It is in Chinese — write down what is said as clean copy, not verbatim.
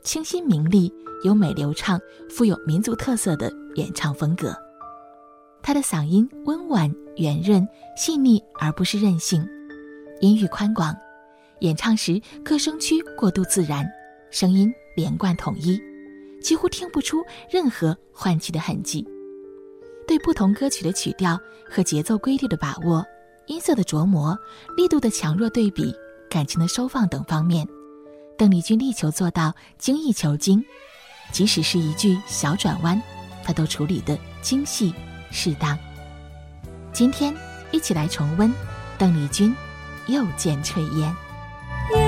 清新明丽、优美流畅、富有民族特色的演唱风格。他的嗓音温婉圆润细腻，而不是任性，音域宽广，演唱时各声区过渡自然，声音连贯统一，几乎听不出任何换气的痕迹。对不同歌曲的曲调和节奏规律的把握，音色的琢磨，力度的强弱对比，感情的收放等方面，邓丽君力求做到精益求精，即使是一句小转弯，她都处理得精细适当。今天一起来重温邓丽君又见炊烟。